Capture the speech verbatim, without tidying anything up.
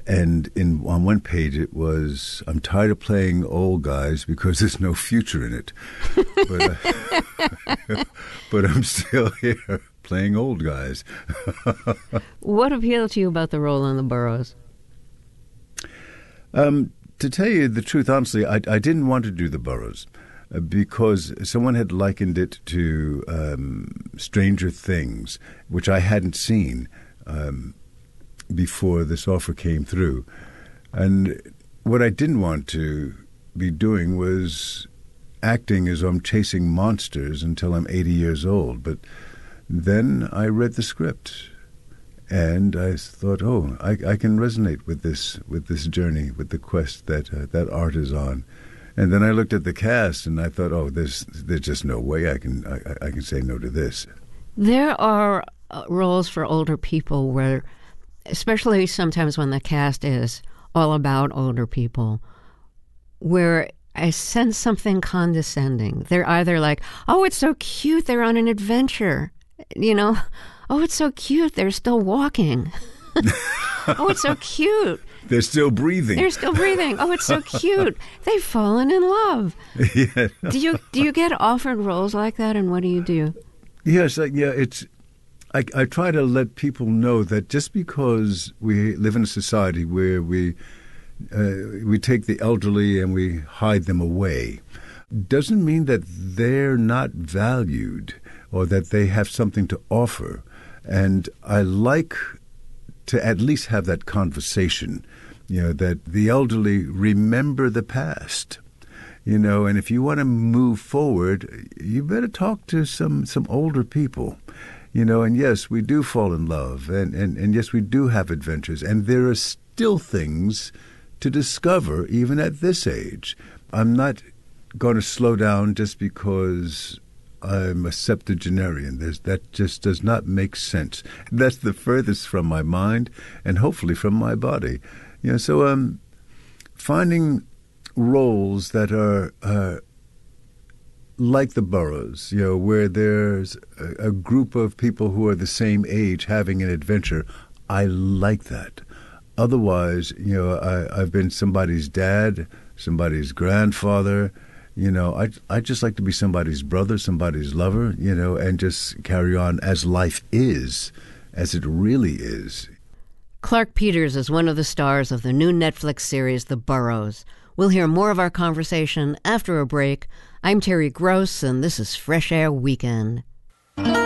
And in on one page it was, I'm tired of playing old guys because there's no future in it. But, uh, but I'm still here playing old guys. What appealed to you about the role in the Burroughs? Um, to tell you the truth, honestly, I, I didn't want to do the Burroughs uh, because someone had likened it to um, Stranger Things, which I hadn't seen um before this offer came through. And what I didn't want to be doing was acting as though I'm chasing monsters until I'm eighty years old. But then I read the script and I thought, oh, I, I can resonate with this with this journey, with the quest that uh, that art is on. And then I looked at the cast and I thought, oh, there's there's just no way I can I, I can say no to this. There are uh, roles for older people where, especially sometimes when the cast is all about older people, where I sense something condescending. They're either like, oh, it's so cute, they're on an adventure. You know, oh, it's so cute, they're still walking. Oh, it's so cute. They're still breathing. They're still breathing. Oh, it's so cute. They've fallen in love. Yeah. Do you do you get offered roles like that, and what do you do? Yes, uh, yeah, it's... I, I try to let people know that just because we live in a society where we uh, we take the elderly and we hide them away doesn't mean that they're not valued or that they have something to offer. And I like to at least have that conversation, you know, that the elderly remember the past. You know, and if you want to move forward, you better talk to some, some older people. You know, and yes, we do fall in love, and, and, and yes, we do have adventures, and there are still things to discover even at this age. I'm not going to slow down just because I'm a septuagenarian. There's, that just does not make sense. That's the furthest from my mind and hopefully from my body. You know, so um, finding roles that are uh, like the Burroughs, you know, where there's a, a group of people who are the same age having an adventure, I like that. Otherwise, you know, I, I've been somebody's dad, somebody's grandfather, you know, I I just like to be somebody's brother, somebody's lover, you know, and just carry on as life is, as it really is. Clarke Peters is one of the stars of the new Netflix series, The Burroughs. We'll hear more of our conversation after a break. I'm Terry Gross, and this is Fresh Air Weekend.